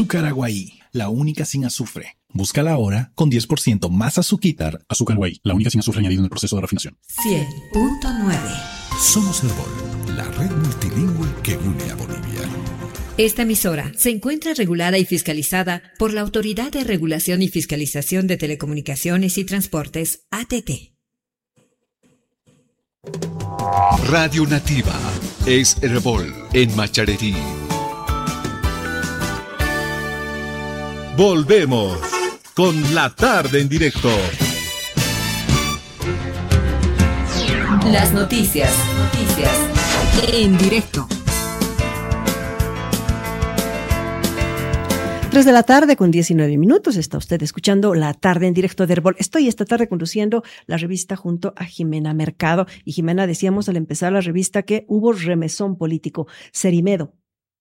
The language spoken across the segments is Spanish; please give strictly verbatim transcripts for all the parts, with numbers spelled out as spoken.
Azúcar Aguaí, la única sin azufre. Búscala ahora con diez por ciento más azúcar. Azúcar Aguaí, la única sin azufre añadido en el proceso de refinación. cien punto nueve. Somos Herbol, la red multilingüe que une a Bolivia. Esta emisora se encuentra regulada y fiscalizada por la Autoridad de Regulación y Fiscalización de Telecomunicaciones y Transportes, A T T. Radio Nativa es Herbol en Macharerí. Volvemos con La Tarde en Directo. Las noticias, noticias en directo. tres de la tarde con diecinueve minutos. Está usted escuchando La Tarde en Directo de Herbol. Estoy esta tarde conduciendo la revista junto a Jimena Mercado. Y Jimena, decíamos al empezar la revista que hubo remesón político. Cerimedo,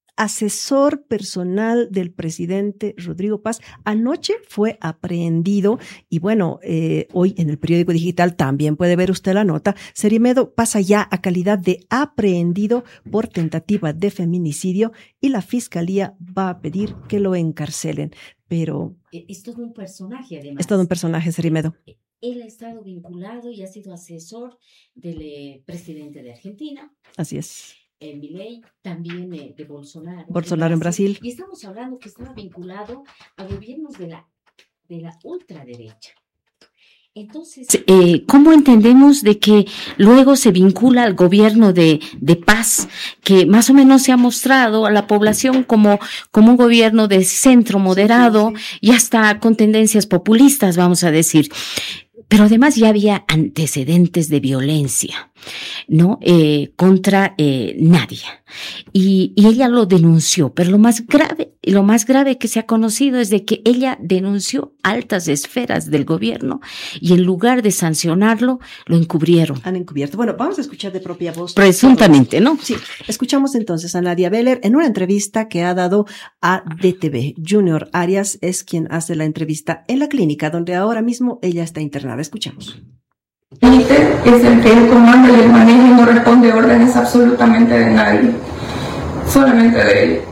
asesor personal del presidente Rodrigo Paz, anoche fue aprehendido y bueno, eh, hoy en el periódico digital también puede ver usted la nota. Cerimedo pasa ya a calidad de aprehendido por tentativa de feminicidio y la fiscalía va a pedir que lo encarcelen. Pero es todo un personaje, además. Es todo un personaje, Cerimedo. Él ha estado vinculado y ha sido asesor del eh, presidente de Argentina. Así es. Eh, Milei, también eh, de Bolsonaro. Bolsonaro en Brasil. Y estamos hablando que estaba vinculado a gobiernos de la, de la ultraderecha. Entonces, eh, ¿cómo entendemos de que luego se vincula al gobierno de, de Paz, que más o menos se ha mostrado a la población como, como un gobierno de centro moderado sí, sí. y hasta con tendencias populistas, vamos a decir? Pero además ya había antecedentes de violencia, ¿no? Eh, contra eh, Nadia. Y, y ella lo denunció, pero lo más grave, lo más grave que se ha conocido es de que ella denunció altas esferas del gobierno y en lugar de sancionarlo, lo encubrieron. Han encubierto. Bueno, vamos a escuchar de propia voz. Presuntamente, ¿no? Sí. Escuchamos entonces a Nadia Beller en una entrevista que ha dado a D T V. Junior Arias es quien hace la entrevista en la clínica donde ahora mismo ella está internada. Escuchamos. Peter es el que él comanda y el maneja y no responde órdenes absolutamente de nadie, solamente de él.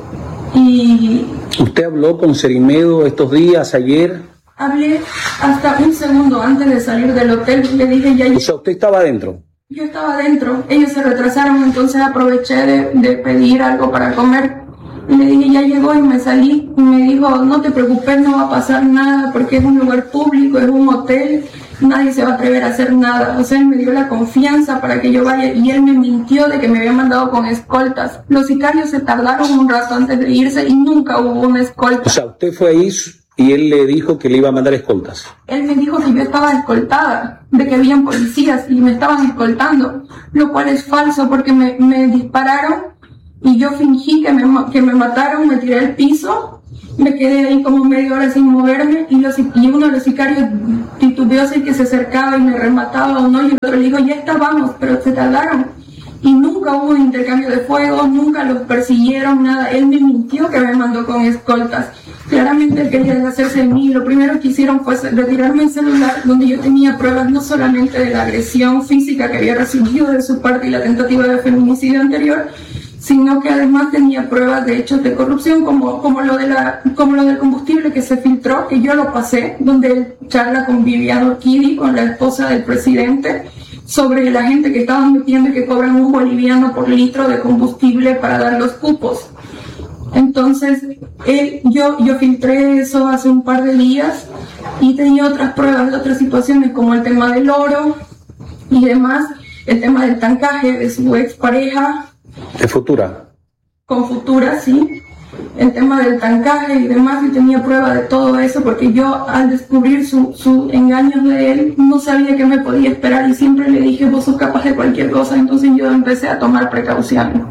Y ¿usted habló con Cerimedo estos días, ayer? Hablé hasta un segundo antes de salir del hotel y le dije ya... O sea, ¿usted estaba adentro? Yo estaba adentro, ellos se retrasaron, entonces aproveché de, de pedir algo para comer. Y le dije, ya llegó y me salí. Y me dijo, no te preocupes, no va a pasar nada porque es un lugar público, es un hotel, nadie se va a atrever a hacer nada. O sea, él me dio la confianza para que yo vaya y él me mintió de que me había mandado con escoltas. Los sicarios se tardaron un rato antes de irse y nunca hubo una escolta. O sea, usted fue ahí y él le dijo que le iba a mandar escoltas. Él me dijo que yo estaba escoltada, de que habían policías y me estaban escoltando, lo cual es falso porque me, me dispararon. Y yo fingí que me, que me mataron, me tiré al piso, me quedé ahí como media hora sin moverme y, los, y uno de los sicarios titubeó si que se acercaba y me remataba o no, y el otro le dijo, ya estábamos, pero se tardaron. Y nunca hubo intercambio de fuego, nunca los persiguieron, nada. Él me mintió que me mandó con escoltas. Claramente él quería deshacerse de mí. Lo primero que hicieron fue retirarme el celular donde yo tenía pruebas no solamente de la agresión física que había recibido de su parte y la tentativa de feminicidio anterior, sino que además tenía pruebas de hechos de corrupción como, como, lo de la, como lo del combustible que se filtró, que yo lo pasé, donde él charla con Viviano Kidi, con la esposa del presidente, sobre la gente que estaban metiendo y que cobran un boliviano por litro de combustible para dar los cupos. Entonces, él, yo, yo filtré eso hace un par de días y tenía otras pruebas de otras situaciones como el tema del oro y demás, el tema del tancaje de su expareja. ¿De Futura? Con Futura, sí. El tema del tancaje y demás, y tenía prueba de todo eso, porque yo al descubrir sus su engaños de él, no sabía qué me podía esperar y siempre le dije, vos sos capaz de cualquier cosa, entonces yo empecé a tomar precauciones.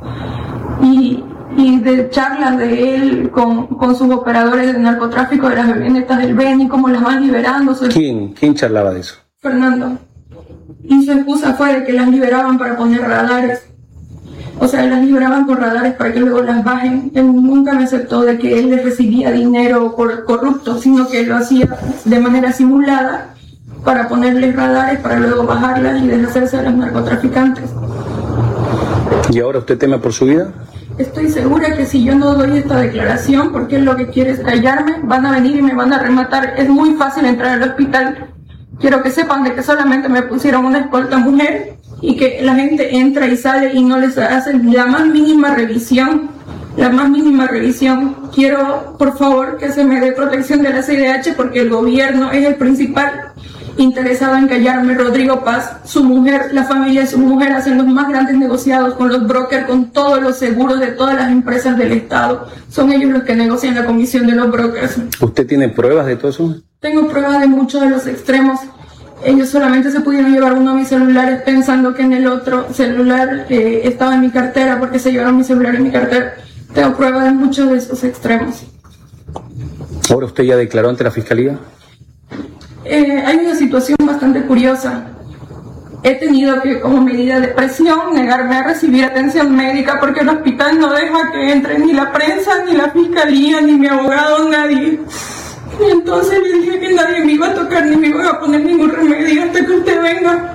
Y, y de charlas de él con, con sus operadores de narcotráfico de las avionetas del Beni, cómo las van liberando. Su... ¿Quién? ¿Quién charlaba de eso? Fernando. Y su excusa fue de que las liberaban para poner radares. O sea, las liberaban con radares para que luego las bajen. Él nunca me aceptó de que él les recibía dinero por corrupto, sino que lo hacía de manera simulada para ponerles radares para luego bajarlas y deshacerse de los narcotraficantes. ¿Y ahora usted teme por su vida? estoy segura que si yo no doy esta declaración, porque él lo que quiere es callarme, van a venir y me van a rematar. Es muy fácil entrar al hospital. Quiero que sepan de que solamente me pusieron una escolta mujer y que la gente entra y sale y no les hacen la más mínima revisión, la más mínima revisión. Quiero, por favor, que se me dé protección de la C I D H porque el gobierno es el principal interesado en callarme. Rodrigo Paz, su mujer, la familia de su mujer hacen los más grandes negociados con los brokers, con todos los seguros de todas las empresas del Estado. Son ellos los que negocian la comisión de los brokers. ¿Usted tiene pruebas de todo eso? Tengo pruebas de muchos de los extremos. Ellos solamente se pudieron llevar uno de mis celulares pensando que en el otro celular eh, estaba en mi cartera, porque se llevaron mi celular y mi cartera. Tengo pruebas de muchos de esos extremos. ¿Ahora usted ya declaró ante la Fiscalía? Eh, hay una situación bastante curiosa. He tenido que, como medida de presión, negarme a recibir atención médica porque el hospital no deja que entre ni la prensa, ni la Fiscalía, ni mi abogado, nadie. Y entonces le dije que nadie me iba a tocar ni me iba a poner ningún remedio hasta que usted venga.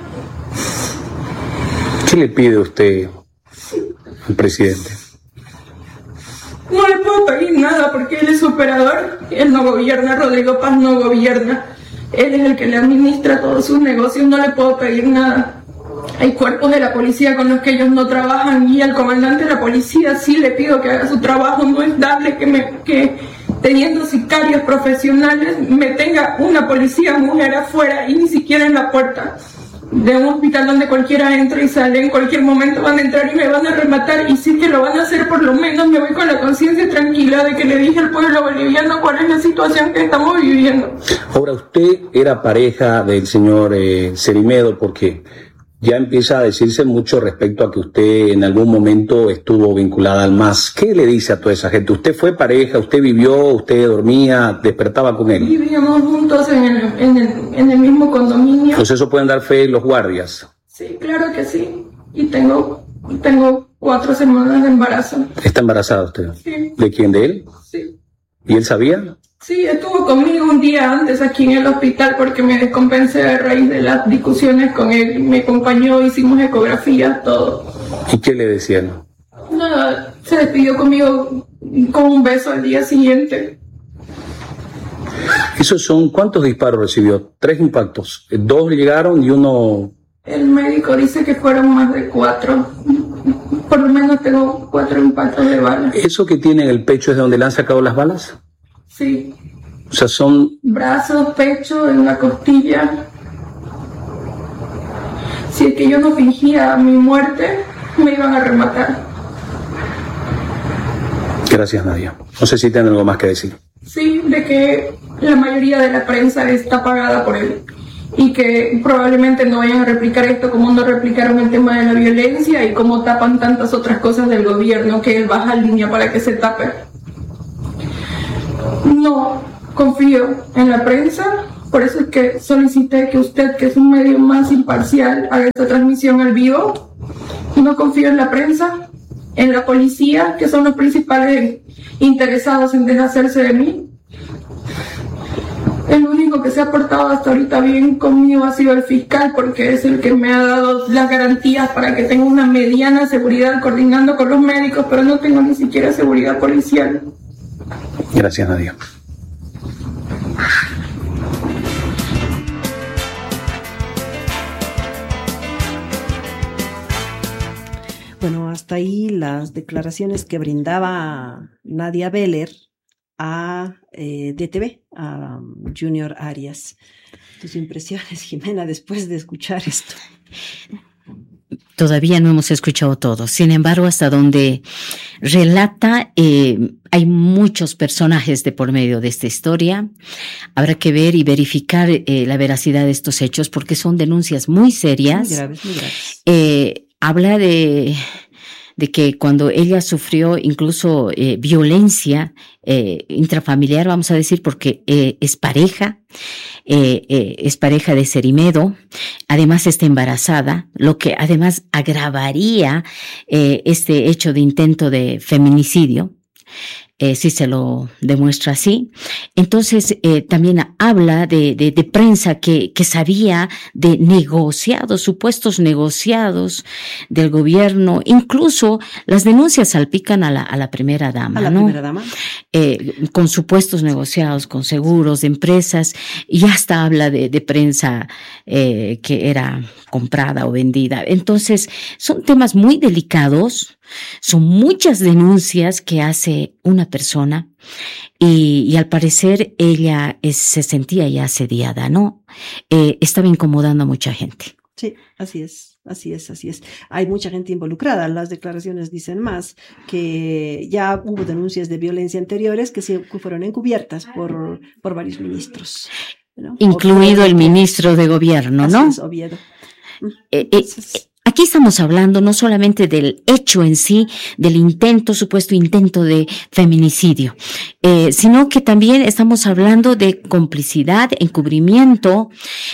¿Qué le pide usted al presidente? No le puedo pedir nada porque él es su operador. Él no gobierna, Rodrigo Paz no gobierna. Él es el que le administra todos sus negocios, no le puedo pedir nada. Hay cuerpos de la policía con los que ellos no trabajan y al comandante de la policía sí le pido que haga su trabajo. No es dable que me... que teniendo sicarios profesionales, me tenga una policía mujer afuera y ni siquiera en la puerta de un hospital donde cualquiera entra y sale. En cualquier momento van a entrar y me van a rematar, y si es que lo van a hacer, por lo menos me voy con la conciencia tranquila de que le dije al pueblo boliviano cuál es la situación que estamos viviendo. Ahora, usted era pareja del señor eh, Cerimedo, porque ya empieza a decirse mucho respecto a que usted en algún momento estuvo vinculada al M A S. ¿Qué le dice a toda esa gente? ¿Usted fue pareja? ¿Usted vivió? ¿Usted dormía? ¿Despertaba con él? Vivíamos juntos en el, en el, en el mismo condominio. Pues eso pueden dar fe los guardias. Sí, claro que sí. Y tengo, tengo cuatro semanas de embarazo. ¿Está embarazada usted? Sí. ¿De quién? ¿De él? Sí. ¿Y él sabía? Sí, estuvo conmigo un día antes aquí en el hospital porque me descompensé a raíz de las discusiones con él. Me acompañó, hicimos ecografías, todo. ¿Y qué le decían? Nada, se despidió conmigo con un beso al día siguiente. ¿Esos son cuántos disparos recibió? Tres impactos. Dos llegaron y uno... El médico dice que fueron más de cuatro. Por lo menos tengo cuatro impactos de balas. ¿Eso que tiene en el pecho es de donde le han sacado las balas? Sí. O sea, son... Brazos, pecho, en la costilla. Si es que yo no fingía mi muerte, me iban a rematar. Gracias, Nadia. No sé si tienen algo más que decir. Sí, de que la mayoría de la prensa está pagada por él. Y que probablemente no vayan a replicar esto como no replicaron el tema de la violencia y como tapan tantas otras cosas del gobierno que él baja línea para que se tape. No confío en la prensa, por eso es que solicité que usted, que es un medio más imparcial, haga esta transmisión al vivo. No confío en la prensa, en la policía, que son los principales interesados en deshacerse de mí. El único que se ha portado hasta ahorita bien conmigo ha sido el fiscal, porque es el que me ha dado las garantías para que tenga una mediana seguridad coordinando con los médicos, pero no tengo ni siquiera seguridad policial. Gracias, Nadia. Bueno, hasta ahí las declaraciones que brindaba Nadia Beller a eh, D T V, a um, Junior Arias. Tus impresiones, Jimena, después de escuchar esto. Todavía no hemos escuchado todo. Sin embargo, hasta donde relata, eh, hay muchos personajes de por medio de esta historia. Habrá que ver y verificar eh, la veracidad de estos hechos porque son denuncias muy serias. Muy graves, muy graves. Eh, habla de... de que cuando ella sufrió incluso eh, violencia eh, intrafamiliar, vamos a decir, porque eh, es pareja, eh, eh, es pareja de Cerimedo, además está embarazada, lo que además agravaría eh, este hecho de intento de feminicidio. eh, si se lo demuestra así. Entonces, eh, también habla de, de, de prensa que, que sabía de negociados, supuestos negociados del gobierno. Incluso las denuncias salpican a la, a la primera dama, a la ¿no? primera dama. Eh, con supuestos negociados, con seguros de empresas, y hasta habla de, de prensa eh, que era comprada o vendida. Entonces, son temas muy delicados, son muchas denuncias que hace una persona y, y al parecer ella es, se sentía ya asediada, ¿no? Eh, estaba incomodando a mucha gente. Sí, así es, así es, así es. Hay mucha gente involucrada. Las declaraciones dicen más que ya hubo denuncias de violencia anteriores que sí fueron encubiertas por, por varios ministros, ¿no? Incluido Oviedo, el ministro de gobierno, ¿no? Así es, Oviedo. Eh, eh, aquí estamos hablando no solamente del hecho en sí, del intento, supuesto intento de feminicidio, eh, sino que también estamos hablando de complicidad, encubrimiento,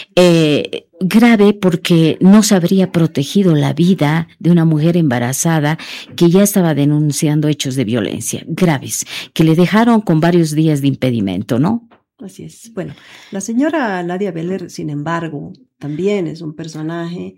eh, grave porque no se habría protegido la vida de una mujer embarazada que ya estaba denunciando hechos de violencia graves, que le dejaron con varios días de impedimento, ¿no? Así es. Bueno, la señora Nadia Beller, sin embargo, también es un personaje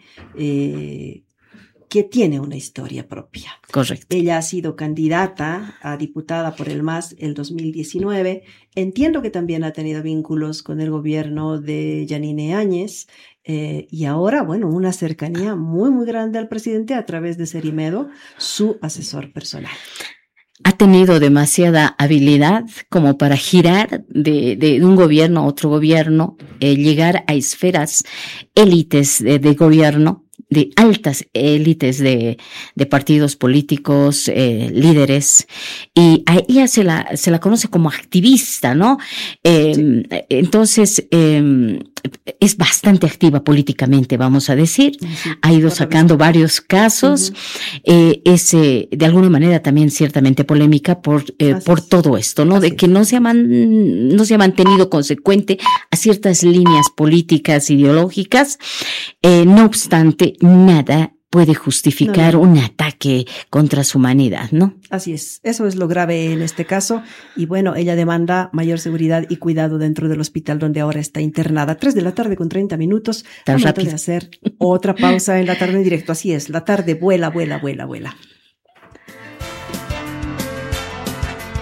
eh, que tiene una historia propia. Correcto. Ella ha sido candidata a diputada por el M A S el dos mil diecinueve. Entiendo que también ha tenido vínculos con el gobierno de Yanine Áñez. Eh, y ahora, bueno, una cercanía muy, muy grande al presidente a través de Cerimedo, su asesor personal. Ha tenido demasiada habilidad como para girar de, de un gobierno a otro gobierno, eh, llegar a esferas élites de, de gobierno, de altas élites de, de partidos políticos, eh, líderes, y a ella se la, se la conoce como activista, ¿no? Eh, sí. Entonces, eh, es bastante activa políticamente, vamos a decir. Sí, ha ido sacando varios casos, uh-huh. eh, es eh, de alguna manera también ciertamente polémica por, eh, por todo esto, ¿no? Así de que no se, ha man, no se ha mantenido consecuente a ciertas líneas políticas, ideológicas, eh, no obstante, nada puede justificar no, no. un ataque contra su humanidad, ¿no? Así es, eso es lo grave en este caso, y bueno, ella demanda mayor seguridad y cuidado dentro del hospital donde ahora está internada. Tres de la tarde con treinta minutos, tan vamos rápido a hacer otra pausa en la tarde en directo, así es, la tarde vuela, vuela, vuela, vuela.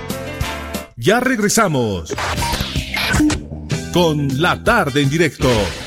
Ya regresamos con La Tarde en Directo.